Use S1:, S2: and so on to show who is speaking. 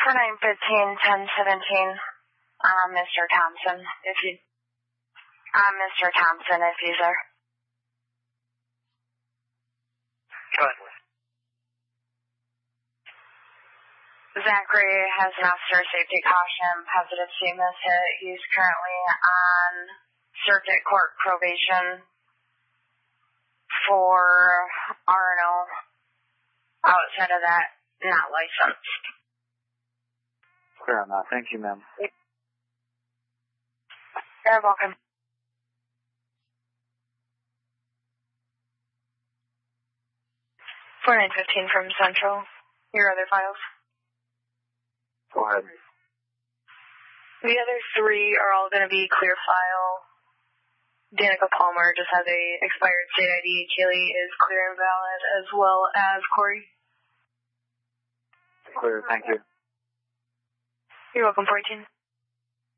S1: For 915-1017, Mr. Thompson, if you... Mr. Thompson, if you, sir.
S2: Go ahead, Liz.
S1: Zachary has an officer safety caution, positive CMS hit. He's currently on circuit court probation for R&O. Outside of that, not licensed.
S2: Clear on that. Thank you, ma'am.
S1: You're welcome. For 915 from Central, your other files.
S2: Go ahead.
S1: The other three are all going to be clear file. Danica Palmer just has a expired state ID. Kaylee is clear and valid, as well as Corey.
S2: Clear, thank you.
S1: You're welcome, 14.